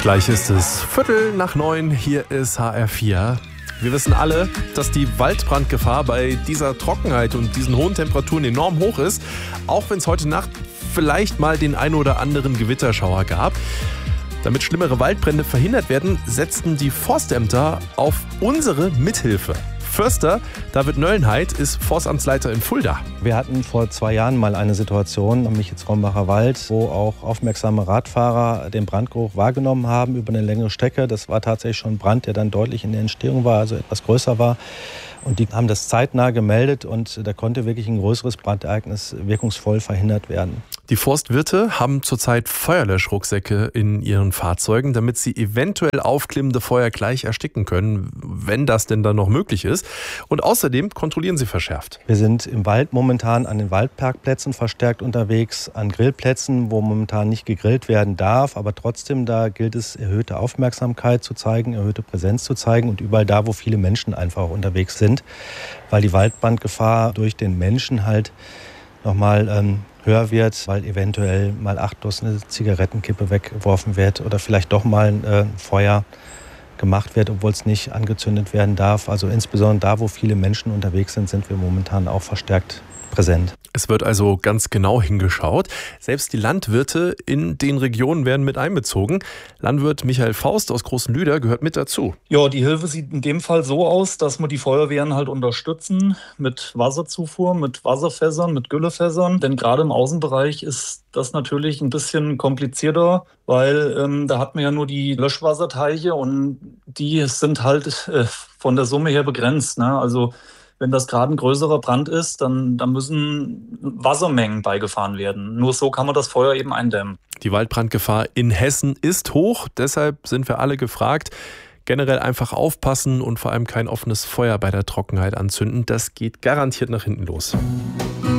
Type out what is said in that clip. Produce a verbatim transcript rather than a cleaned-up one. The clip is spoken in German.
Gleich ist es Viertel nach neun, hier ist H R vier. Wir wissen alle, dass die Waldbrandgefahr bei dieser Trockenheit und diesen hohen Temperaturen enorm hoch ist, auch wenn es heute Nacht vielleicht mal den ein oder anderen Gewitterschauer gab. Damit schlimmere Waldbrände verhindert werden, setzten die Forstämter auf unsere Mithilfe. Förster David Nöllenheit ist Forstamtsleiter in Fulda. Wir hatten vor zwei Jahren mal eine Situation am Michels-Rombacher Wald, wo auch aufmerksame Radfahrer den Brandgeruch wahrgenommen haben über eine längere Strecke. Das war tatsächlich schon ein Brand, der dann deutlich in der Entstehung war, also etwas größer war. Und die haben das zeitnah gemeldet und da konnte wirklich ein größeres Brandereignis wirkungsvoll verhindert werden. Die Forstwirte haben zurzeit Feuerlöschrucksäcke in ihren Fahrzeugen, damit sie eventuell aufklimmende Feuer gleich ersticken können, wenn das denn dann noch möglich ist. Und außerdem kontrollieren sie verschärft. Wir sind im Wald momentan an den Waldparkplätzen verstärkt unterwegs, an Grillplätzen, wo momentan nicht gegrillt werden darf. Aber trotzdem, da gilt es, erhöhte Aufmerksamkeit zu zeigen, erhöhte Präsenz zu zeigen und überall da, wo viele Menschen einfach unterwegs sind, weil die Waldbrandgefahr durch den Menschen halt nochmal ähm, höher wird, weil eventuell mal achtlos eine Zigarettenkippe weggeworfen wird oder vielleicht doch mal ein äh, Feuer gemacht wird, obwohl es nicht angezündet werden darf. Also insbesondere da, wo viele Menschen unterwegs sind, sind wir momentan auch verstärkt präsent. Es wird also ganz genau hingeschaut. Selbst die Landwirte in den Regionen werden mit einbezogen. Landwirt Michael Faust aus Großenlüder gehört mit dazu. Ja, die Hilfe sieht in dem Fall so aus, dass wir die Feuerwehren halt unterstützen mit Wasserzufuhr, mit Wasserfässern, mit Güllefässern. Denn gerade im Außenbereich ist das natürlich ein bisschen komplizierter, weil ähm, da hat man ja nur die Löschwasserteiche und die sind halt äh, von der Summe her begrenzt, ne? Also wenn das gerade ein größerer Brand ist, dann, dann müssen Wassermengen beigefahren werden. Nur so kann man das Feuer eben eindämmen. Die Waldbrandgefahr in Hessen ist hoch, deshalb sind wir alle gefragt, generell einfach aufpassen und vor allem kein offenes Feuer bei der Trockenheit anzünden. Das geht garantiert nach hinten los.